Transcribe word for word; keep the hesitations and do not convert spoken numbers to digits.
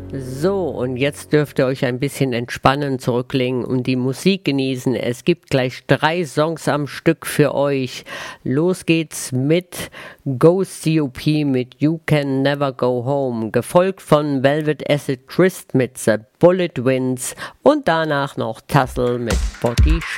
So, und jetzt dürft ihr euch ein bisschen entspannen, zurücklegen und die Musik genießen. Es gibt gleich drei Songs am Stück für euch. Los geht's mit Ghost C O P mit You Can Never Go Home, gefolgt von Velvet Acid Trist mit The Bullet Winds und danach noch Tassel mit Body Shape.